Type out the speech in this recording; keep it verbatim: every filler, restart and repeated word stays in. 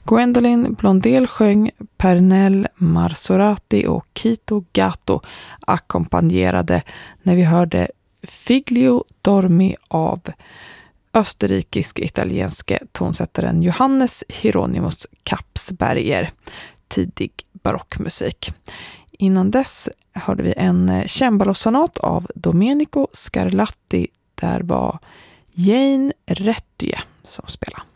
Gwendoline Blondel sjöng, Pernell Marsorati och Kito Gatto ackompanjerade när vi hörde Figlio Dormi av österrikisk-italienske tonsättaren Johannes Hieronymus Kapsberger, tidig barockmusik. Innan dess hörde vi en cembalosonat av Domenico Scarlatti, där var Jane Rettie som spelade.